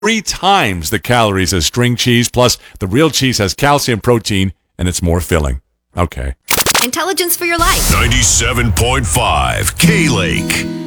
3 times the calories as string cheese, plus the real cheese has calcium, protein, and it's more filling. Okay. Intelligence for your life. 97.5 K-Lake.